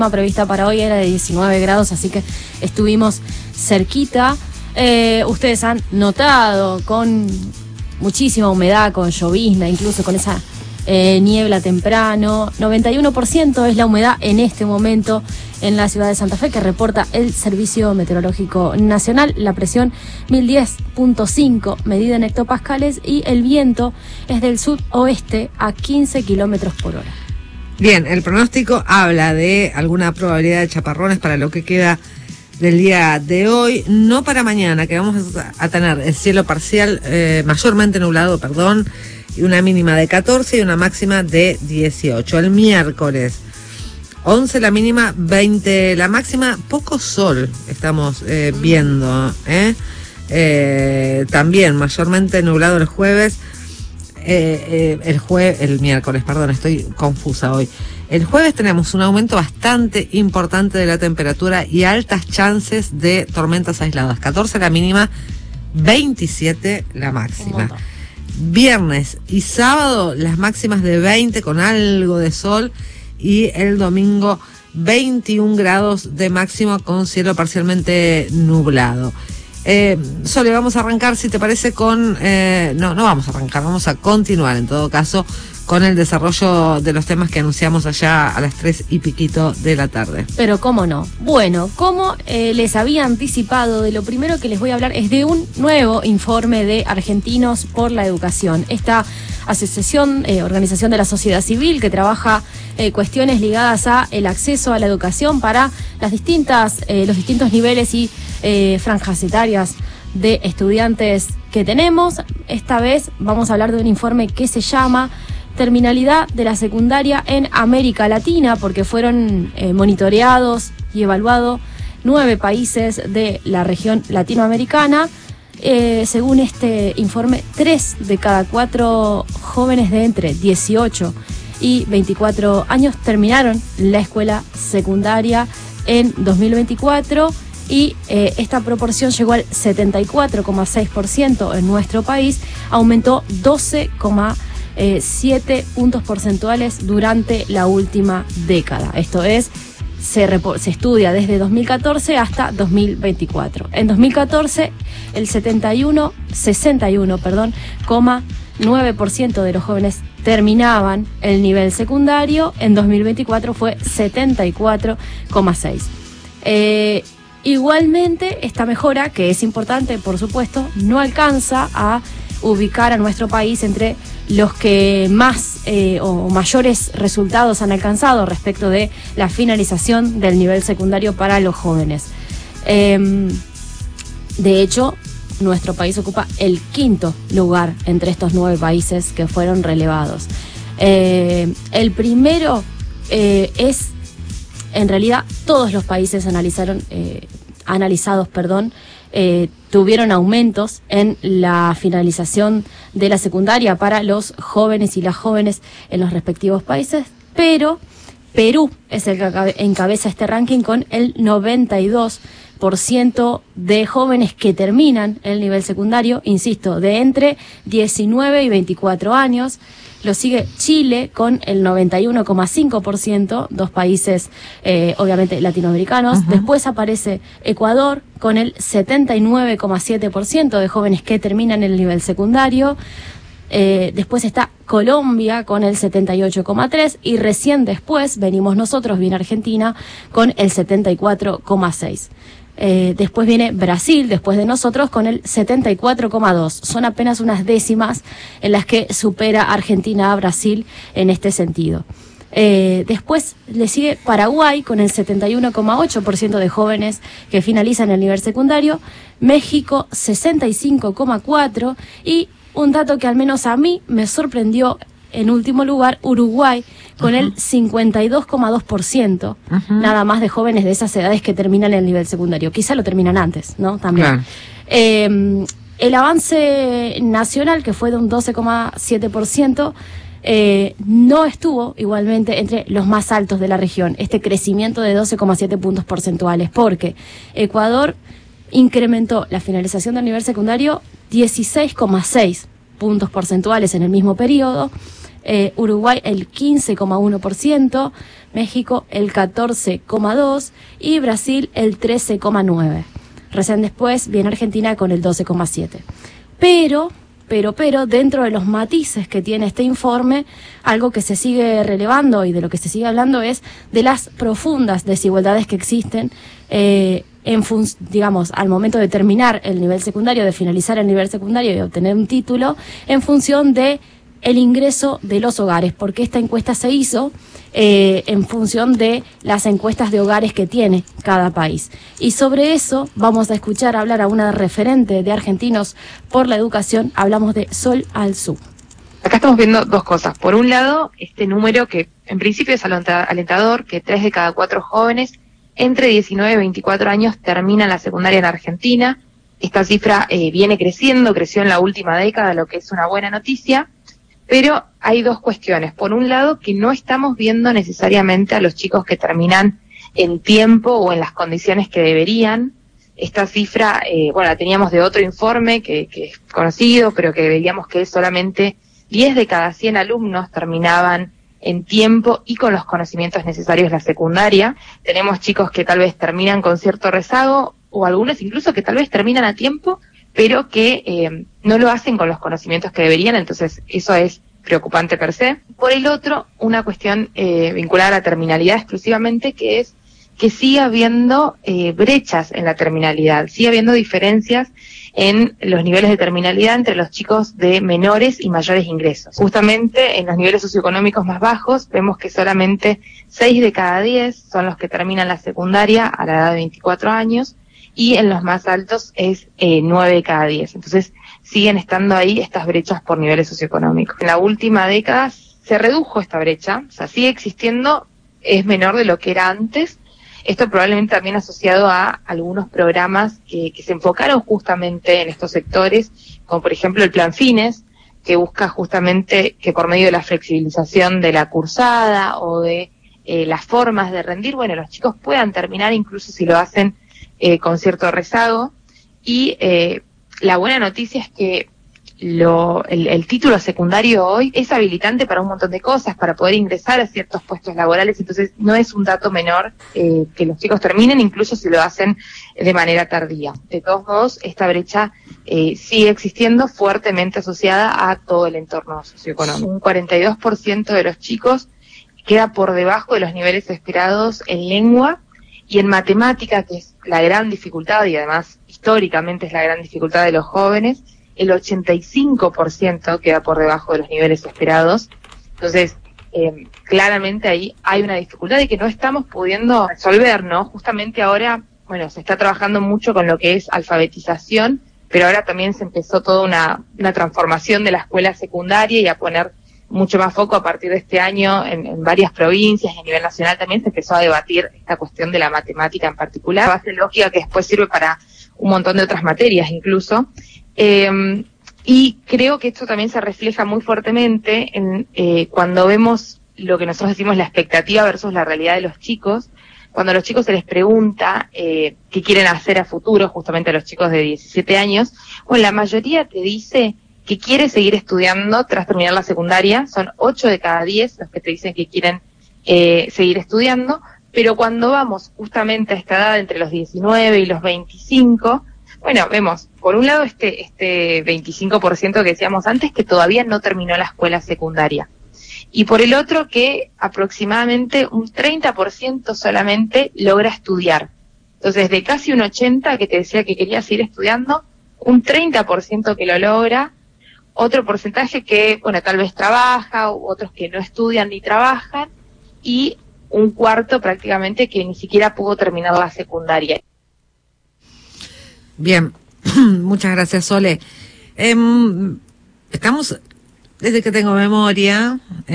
prevista para hoy era de 19 grados, así que estuvimos cerquita. Ustedes han notado con muchísima humedad, con llovizna, incluso con esa niebla temprano. 91% es la humedad en este momento en la ciudad de Santa Fe, que reporta el Servicio Meteorológico Nacional. La presión 1010.5 medida en hectopascales y el viento es del sudoeste a 15 kilómetros por hora. Bien, el pronóstico habla de alguna probabilidad de chaparrones para lo que queda del día de hoy, no para mañana, que vamos a tener el cielo parcial, mayormente nublado, y una mínima de 14 y una máxima de 18. El miércoles, 11 la mínima, 20 la máxima, poco sol estamos viendo, también mayormente nublado el jueves. El miércoles, estoy confusa hoy. El jueves tenemos un aumento bastante importante de la temperatura y altas chances de tormentas aisladas. 14 la mínima, 27 la máxima. Viernes y sábado las máximas de 20 con algo de sol, y el domingo 21 grados de máximo con cielo parcialmente nublado. Sole, vamos a arrancar, si te parece, con... no vamos a arrancar, vamos a continuar en todo caso con el desarrollo de los temas que anunciamos allá a las 3 y piquito de la tarde. Pero cómo no. Bueno, como les había anticipado, de lo primero que les voy a hablar es de un nuevo informe de Argentinos por la Educación. Esta asociación, organización de la sociedad civil que trabaja cuestiones ligadas a el acceso a la educación para los distintos niveles y franjas etarias de estudiantes que tenemos. Esta vez vamos a hablar de un informe que se llama Terminalidad de la Secundaria en América Latina, porque fueron monitoreados y evaluados 9 países de la región latinoamericana. Según este informe, 3 de cada 4 jóvenes de entre 18 y 24 años terminaron la escuela secundaria en 2024, y esta proporción llegó al 74,6% en nuestro país, aumentó 12,7 puntos porcentuales durante la última década. Esto es, se estudia desde 2014 hasta 2024. En 2014, el 61,9% de los jóvenes terminaban el nivel secundario. En 2024 fue 74,6%. Igualmente, esta mejora, que es importante, por supuesto, no alcanza a ubicar a nuestro país entre los que más o mayores resultados han alcanzado respecto de la finalización del nivel secundario para los jóvenes. De hecho, nuestro país ocupa el 5º lugar entre estos 9 países que fueron relevados. El primero es, en realidad, todos los países analizados, tuvieron aumentos en la finalización de la secundaria para los jóvenes y las jóvenes en los respectivos países, pero Perú es el que encabeza este ranking con el 92% de jóvenes que terminan el nivel secundario, insisto, de entre 19 y 24 años. Lo sigue Chile con el 91,5%, 2 países obviamente latinoamericanos. Uh-huh. Después aparece Ecuador con el 79,7% de jóvenes que terminan el nivel secundario. Después está Colombia con el 78,3%, y recién después venimos nosotros, viene Argentina, con el 74,6%. Después viene Brasil, después de nosotros, con el 74,2%. Son apenas unas décimas en las que supera Argentina a Brasil en este sentido. Después le sigue Paraguay con el 71,8% de jóvenes que finalizan el nivel secundario, México 65,4%, y un dato que al menos a mí me sorprendió, en último lugar, Uruguay, con el 52,2%, nada más, de jóvenes de esas edades que terminan el nivel secundario. Quizá lo terminan antes, ¿no? También. Claro. El avance nacional, que fue de un 12,7%, no estuvo igualmente entre los más altos de la región, este crecimiento de 12,7 puntos porcentuales, porque Ecuador incrementó la finalización del nivel secundario 16,6 puntos porcentuales en el mismo periodo. Uruguay el 15,1%, México el 14,2% y Brasil el 13,9%. Recién después viene Argentina con el 12,7%. Pero, dentro de los matices que tiene este informe, algo que se sigue relevando y de lo que se sigue hablando es de las profundas desigualdades que existen digamos, al momento de terminar el nivel secundario, de finalizar el nivel secundario y obtener un título, en función de el ingreso de los hogares, porque esta encuesta se hizo en función de las encuestas de hogares que tiene cada país. Y sobre eso vamos a escuchar hablar a una referente de Argentinos por la Educación. Hablamos de Sol Alzú. Acá estamos viendo dos cosas. Por un lado, este número que en principio es alentador, que 3 de cada 4 jóvenes entre 19 y 24 años terminan la secundaria en Argentina. Esta cifra viene creciendo, creció en la última década, lo que es una buena noticia. Pero hay dos cuestiones. Por un lado, que no estamos viendo necesariamente a los chicos que terminan en tiempo o en las condiciones que deberían. Esta cifra, la teníamos de otro informe que es conocido, pero que veíamos que solamente 10 de cada 100 alumnos terminaban en tiempo y con los conocimientos necesarios la secundaria. Tenemos chicos que tal vez terminan con cierto rezago, o algunos incluso que tal vez terminan a tiempo, pero que no lo hacen con los conocimientos que deberían, entonces eso es preocupante per se. Por el otro, una cuestión vinculada a la terminalidad exclusivamente, que es que sigue habiendo brechas en la terminalidad, sigue habiendo diferencias en los niveles de terminalidad entre los chicos de menores y mayores ingresos. Justamente en los niveles socioeconómicos más bajos vemos que solamente 6 de cada 10 son los que terminan la secundaria a la edad de 24 años, y en los más altos es 9 de cada 10. Entonces siguen estando ahí estas brechas por niveles socioeconómicos. En la última década se redujo esta brecha, o sea, sigue existiendo, es menor de lo que era antes. Esto probablemente también asociado a algunos programas que se enfocaron justamente en estos sectores, como por ejemplo el Plan Fines, que busca justamente que por medio de la flexibilización de la cursada o de las formas de rendir, los chicos puedan terminar incluso si lo hacen con cierto rezago. Y la buena noticia es que el título secundario hoy es habilitante para un montón de cosas, para poder ingresar a ciertos puestos laborales, entonces no es un dato menor que los chicos terminen, incluso si lo hacen de manera tardía. De todos modos, esta brecha sigue existiendo, fuertemente asociada a todo el entorno socioeconómico. Un 42% de los chicos queda por debajo de los niveles esperados en lengua y en matemática, que es la gran dificultad, y además históricamente es la gran dificultad de los jóvenes. El 85% queda por debajo de los niveles esperados. Entonces, claramente ahí hay una dificultad y que no estamos pudiendo resolver, ¿no? Justamente ahora, se está trabajando mucho con lo que es alfabetización, pero ahora también se empezó toda una transformación de la escuela secundaria y a poner mucho más foco a partir de este año en varias provincias y a nivel nacional también se empezó a debatir esta cuestión de la matemática en particular, base lógica que después sirve para un montón de otras materias incluso. Y creo que esto también se refleja muy fuertemente en cuando vemos lo que nosotros decimos la expectativa versus la realidad de los chicos. Cuando a los chicos se les pregunta qué quieren hacer a futuro, justamente a los chicos de 17 años, la mayoría te dice que quiere seguir estudiando tras terminar la secundaria. Son 8 de cada 10 los que te dicen que quieren seguir estudiando, pero cuando vamos justamente a esta edad entre los 19 y los 25, vemos por un lado este 25% que decíamos antes que todavía no terminó la escuela secundaria, y por el otro que aproximadamente un 30% solamente logra estudiar. Entonces, de casi un 80% que te decía que quería seguir estudiando, un 30% que lo logra, otro porcentaje que, tal vez trabaja, u otros que no estudian ni trabajan, y un cuarto prácticamente que ni siquiera pudo terminar la secundaria. Bien, muchas gracias, Sole. Estamos, desde que tengo memoria,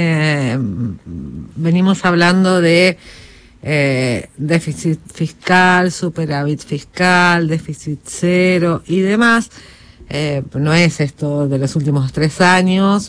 venimos hablando de déficit fiscal, superávit fiscal, déficit cero y demás. No es esto de los últimos 3 años.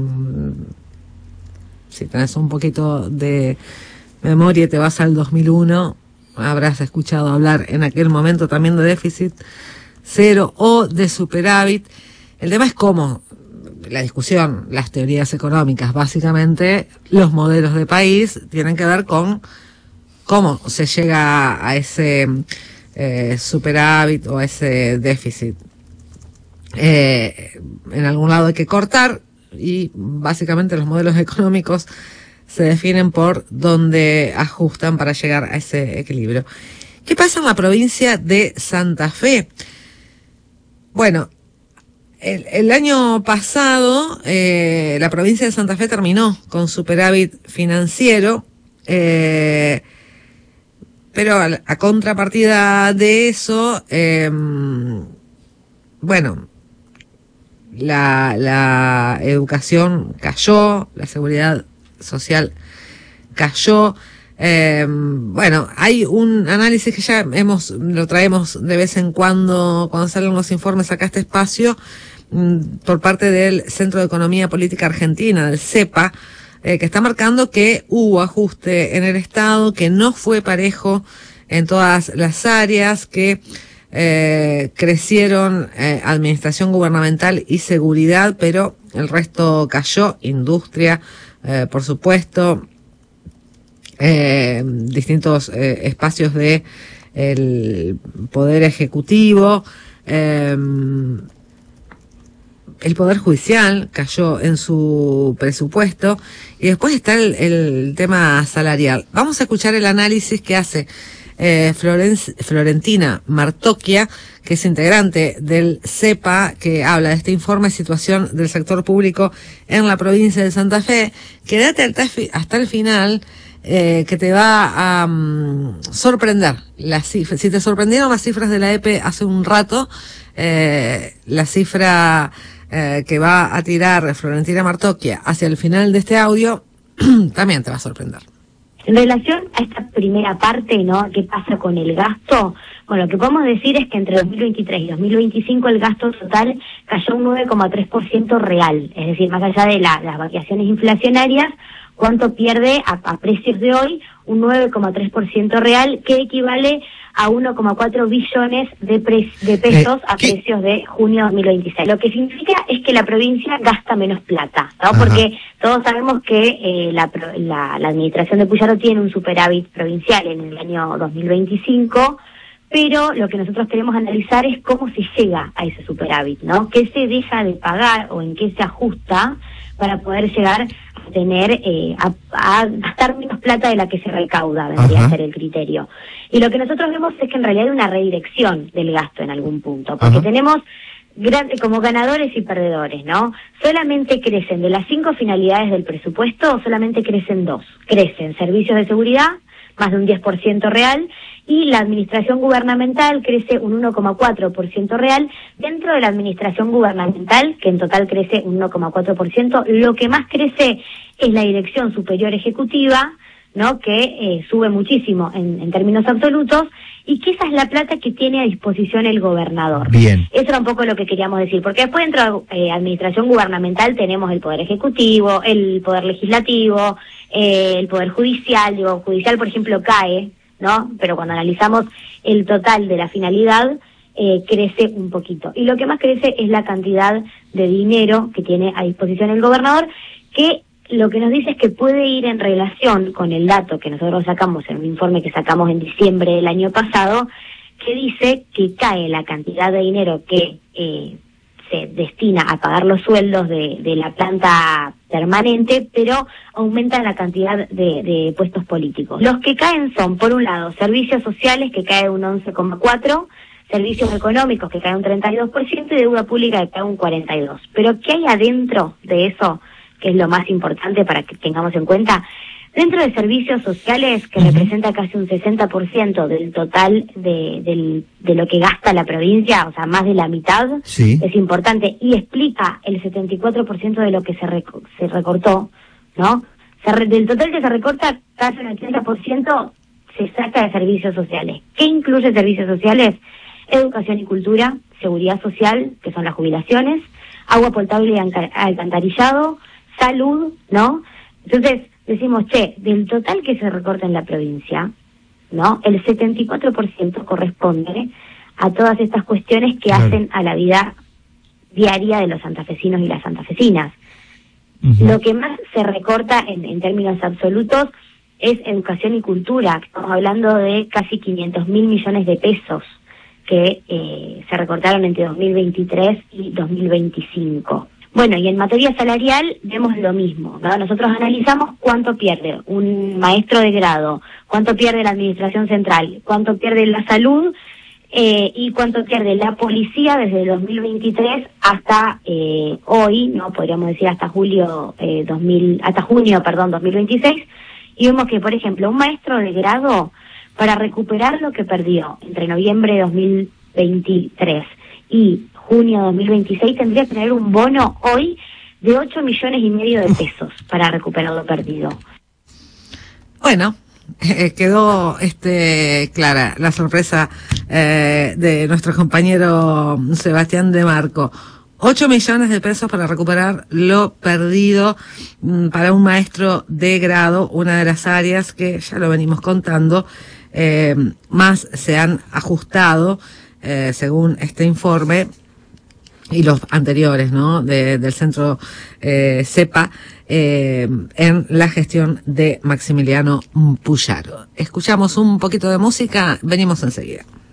Si tenés un poquito de memoria, te vas al 2001, habrás escuchado hablar en aquel momento también de déficit cero o de superávit. El tema es cómo la discusión, las teorías económicas, básicamente, los modelos de país tienen que ver con cómo se llega a ese superávit o a ese déficit. En algún lado hay que cortar y básicamente los modelos económicos se definen por dónde ajustan para llegar a ese equilibrio. ¿Qué pasa en la provincia de Santa Fe? Bueno, el año pasado la provincia de Santa Fe terminó con superávit financiero, pero a contrapartida de eso, bueno, la educación cayó, la seguridad social cayó. Bueno, hay un análisis que ya lo traemos de vez en cuando salen los informes acá a este espacio, por parte del Centro de Economía Política Argentina, del CEPA, que está marcando que hubo ajuste en el Estado, que no fue parejo en todas las áreas, que crecieron administración gubernamental y seguridad, pero el resto cayó, industria, por supuesto, distintos espacios de el Poder Ejecutivo, el Poder Judicial cayó en su presupuesto, y después está el tema salarial. Vamos a escuchar el análisis que hace Florentina Martocchia, que es integrante del CEPA, que habla de este informe Situación del Sector Público en la provincia de Santa Fe. Quédate hasta el final, que te va a sorprender las cifras. Si te sorprendieron las cifras de la EPE hace un rato, la cifra que va a tirar Florentina Martocchia hacia el final de este audio también te va a sorprender. En relación a esta primera parte, ¿no? ¿Qué pasa con el gasto? Bueno, lo que podemos decir es que entre 2023 y 2025 el gasto total cayó un 9,3% real, es decir, más allá de las variaciones inflacionarias, ¿cuánto pierde a precios de hoy? Un 9,3% real, que equivale a 1,4 billones de pesos a precios de junio de 2026. Lo que significa es que la provincia gasta menos plata, ¿no? Ajá. Porque todos sabemos que la administración de Puyaro tiene un superávit provincial en el año 2025, pero lo que nosotros queremos analizar es cómo se llega a ese superávit, ¿no? ¿Qué se deja de pagar o en qué se ajusta para poder llegar a tener, a gastar menos plata de la que se recauda, vendría a ser el criterio? Y lo que nosotros vemos es que en realidad hay una redirección del gasto en algún punto, porque tenemos como ganadores y perdedores, ¿no? Solamente crecen de las 5 finalidades del presupuesto, solamente crecen 2. Crecen servicios de seguridad, más de un 10% real, y la administración gubernamental crece un 1,4% real. Dentro de la administración gubernamental, que en total crece un 1,4%, lo que más crece es la Dirección Superior Ejecutiva, ¿no? Que sube muchísimo en términos absolutos, y que esa es la plata que tiene a disposición el gobernador. Bien. Eso era un poco lo que queríamos decir, porque después dentro de administración gubernamental tenemos el Poder Ejecutivo, el Poder Legislativo, el Poder Judicial. Digo, judicial, por ejemplo, cae, ¿no? Pero cuando analizamos el total de la finalidad, crece un poquito. Y lo que más crece es la cantidad de dinero que tiene a disposición el gobernador, que lo que nos dice es que puede ir en relación con el dato que nosotros sacamos en un informe que sacamos en diciembre del año pasado, que dice que cae la cantidad de dinero que se destina a pagar los sueldos de la planta permanente, pero aumenta la cantidad de puestos políticos. Los que caen son, por un lado, servicios sociales, que cae un 11,4%, servicios económicos, que cae un 32%, y deuda pública, que cae un 42%. Pero ¿qué hay adentro de eso? Que es lo más importante para que tengamos en cuenta. Dentro de servicios sociales, que representa casi un 60% del total de lo que gasta la provincia, o sea, más de la mitad, sí, es importante, y explica el 74% de lo que se recortó, ¿no? Del total que se recorta, casi el 80% se saca de servicios sociales. ¿Qué incluye servicios sociales? Educación y cultura, seguridad social, que son las jubilaciones, agua potable y alcantarillado, salud, ¿no? Entonces decimos, del total que se recorta en la provincia, ¿no? El 74% corresponde a todas estas cuestiones que hacen a la vida diaria de los santafesinos y las santafesinas. Lo que más se recorta en términos absolutos es educación y cultura. Estamos hablando de casi 500.000 millones de pesos que se recortaron entre 2023 y 2025. Bueno, y en materia salarial vemos lo mismo, ¿no? Nosotros analizamos cuánto pierde un maestro de grado, cuánto pierde la administración central, cuánto pierde la salud y cuánto pierde la policía desde 2023 hasta hoy, no podríamos decir hasta junio 2026, y vemos que, por ejemplo, un maestro de grado, para recuperar lo que perdió entre noviembre de 2023 y junio de 2026, tendría que tener un bono hoy de 8,5 millones de pesos para recuperar lo perdido. Bueno, quedó clara la sorpresa de nuestro compañero Sebastián de Marco. 8 millones de pesos para recuperar lo perdido para un maestro de grado, una de las áreas que ya lo venimos contando, más se han ajustado, según este informe, y los anteriores, ¿no?, del centro CEPA, en la gestión de Maximiliano Puyaro. Escuchamos un poquito de música, venimos enseguida.